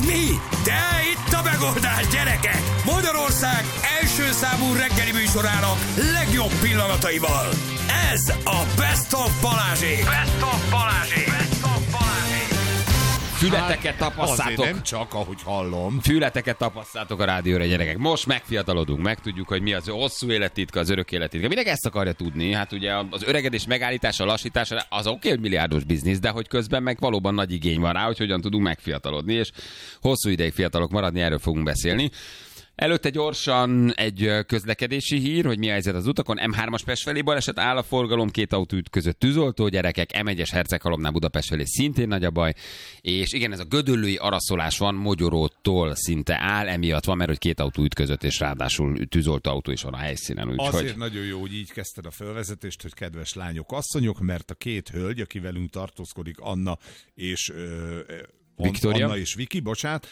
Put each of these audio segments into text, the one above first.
Hogy mi? De itt a megoldás, gyerekek! Magyarország első számú reggeli műsorának legjobb pillanataival. Ez a Best of Balázsék! Best of Balázsék! Best of Balázsék! Fületeket tapasszátok. Nem csak, ahogy hallom. Fületeket tapasszátok a rádióra, gyerekek. Most megfiatalodunk, megtudjuk, hogy mi az hosszú élettitka, az örök élettitka. Mindenki ezt akarja tudni. Hát ugye az öregedés megállítása, lassítása, az oké, hogy milliárdos biznisz, de hogy közben meg valóban nagy igény van rá, hogy hogyan tudunk megfiatalodni, és hosszú ideig fiatalok maradni, erről fogunk beszélni. Előtte gyorsan egy közlekedési hír, hogy mi a helyzet az utakon. M3-as Pest felé baleset, áll a forgalom, 2 autó ütközött tűzoltó, gyerekek, M1-es Herceghalomnál Budapest felé szintén nagy a baj. És igen, ez a gödöllői araszolás van, Mogyorótól szinte áll, emiatt van, mert hogy 2 autó ütközött, és ráadásul tűzoltó autó is van a helyszínen. Úgyhogy... Azért nagyon jó, hogy így kezdted a felvezetést, hogy kedves lányok, asszonyok, mert a 2 hölgy, aki velünk tartózkodik, Anna és... Viktória? Anna és Viki, bocsánat,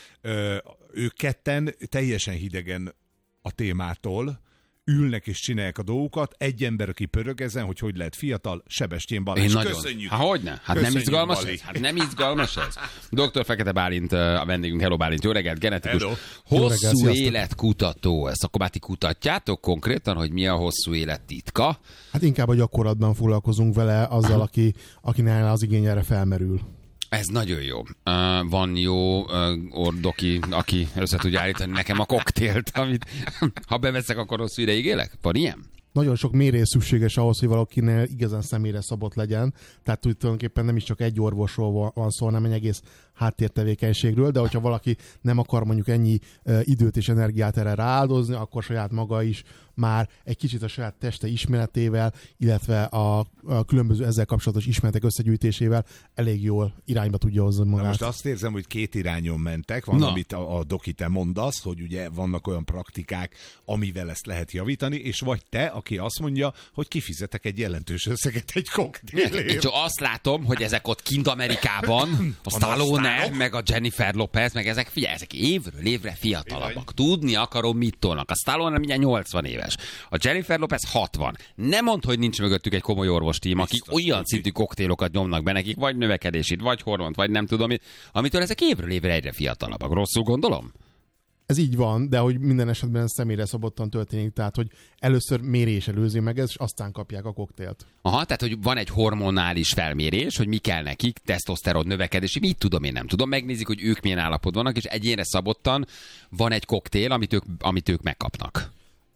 ők ketten teljesen hidegen a témától ülnek és csinálják a dolgokat. Egy ember, aki pörög ezen, hogy lehet fiatal, Sebestyén Balázs. Köszönjük. Hogyne? Hát nem izgalmas ez? Hát nem izgalmas ez? Dr. Fekete Bálint a vendégünk. Hello Bálint, jó reggelt, genetikus. Hello. Hosszú életkutató. Ezt akkor már ti kutatjátok konkrétan, hogy mi a hosszú élet titka? Hát inkább a gyakorlatban foglalkozunk vele azzal, akinél az igény erre felmerül. Ez nagyon jó. Van jó ordoki, aki össze tudja állítani nekem a koktélt, amit ha beveszek, akkor hosszú ideig élek? Van ilyen? Nagyon sok mérés szükséges ahhoz, hogy valakinél igazán személyre szabott legyen. Tehát tulajdonképpen nem is csak egy orvosról van szó, hanem egy egész háttértevékenységről, de hogyha valaki nem akar mondjuk ennyi időt és energiát erre rááldozni, akkor saját maga is már egy kicsit a saját teste ismeretével, illetve a különböző ezzel kapcsolatos ismeretek összegyűjtésével elég jól irányba tudja hozni magát. Na most azt érzem, hogy 2 irányon mentek. Van, amit a doki te mondasz, hogy ugye vannak olyan praktikák, amivel ezt lehet javítani, és vagy te, aki azt mondja, hogy kifizetek egy jelentős összeget egy koktélért. Én csak azt látom, hogy ezek ott kint Amerikában, a Stallone, meg a Jennifer Lopez, meg ezek, figyelj, ezek évről évre fiatalabbak. Tudni akarom, mit tolnak. A Stallone mindjárt 80 éves. A Jennifer Lopez 60. Nem mondd, hogy nincs mögöttük egy komoly orvostím, akik olyan szintű koktélokat nyomnak be nekik, vagy növekedését, vagy hormont, vagy nem tudom, amitől ezek évről évre egyre fiatalabbak. Rosszul gondolom? Ez így van, de hogy minden esetben személyre szabottan történik, tehát hogy először mérés előzi meg ez, és aztán kapják a koktélt. Aha, tehát hogy van egy hormonális felmérés, hogy mi kell nekik, tesztoszteron, növekedési, mit tudom, én nem tudom, megnézik, hogy ők milyen állapotban vannak, és egyénre szabottan van egy koktél, amit ők megkapnak.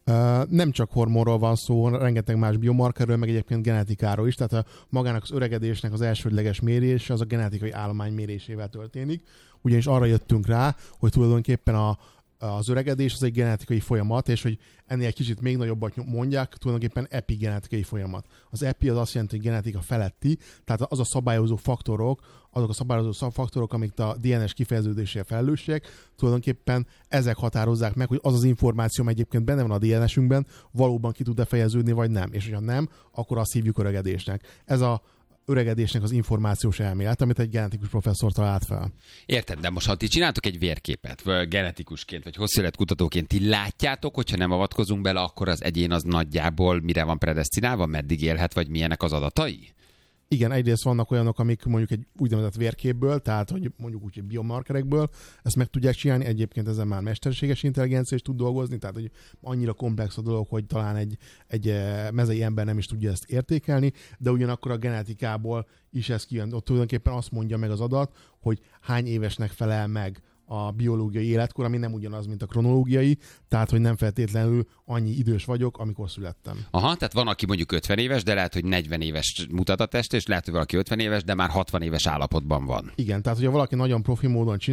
Nem csak hormonról van szó, rengeteg más biomarkerről, meg egyébként genetikáról is, tehát magának az öregedésnek az elsődleges mérése az a genetikai állomány mérésével történik, ugyanis arra jöttünk rá, hogy tulajdonképpen az öregedés az egy genetikai folyamat, és hogy ennél egy kicsit még nagyobbat mondják, tulajdonképpen epigenetikai folyamat. Az epi az azt jelenti, hogy genetika feletti, tehát az a szabályozó faktorok, azok a szabályozó faktorok, amik a DNS kifejeződésére felelősségek, tulajdonképpen ezek határozzák meg, hogy az az információ, amely egyébként benne van a DNS-ünkben, valóban ki tud-e fejeződni, vagy nem. És hogyha nem, akkor azt hívjuk öregedésnek. Ez a öregedésnek az információs elmélet, amit egy genetikus professzor talált fel. Érted, de most ha ti csináltok egy vérképet, vagy genetikusként, vagy hosszú életkutatóként, ti látjátok, hogyha nem avatkozunk bele, akkor az egyén az nagyjából mire van predesztinálva, meddig élhet, vagy milyenek az adatai? Igen, egyrészt vannak olyanok, amik mondjuk egy úgynevezett vérképből, tehát hogy mondjuk úgy, hogy biomarkerekből ezt meg tudják csinálni, egyébként ezen már mesterséges intelligencia is tud dolgozni, tehát hogy annyira komplex a dolog, hogy talán egy mezei ember nem is tudja ezt értékelni, de ugyanakkor a genetikából is ez kijön. Ott tulajdonképpen azt mondja meg az adat, hogy hány évesnek felel meg a biológiai életkor, ami nem ugyanaz, mint a kronológiai, tehát, hogy nem feltétlenül annyi idős vagyok, amikor születtem. Aha, tehát van, aki mondjuk 50 éves, de lehet, hogy 40 éves mutat a test, és lehet, hogy valaki 50 éves, de már 60 éves állapotban van. Igen, tehát, hogyha valaki nagyon profi módon csinál,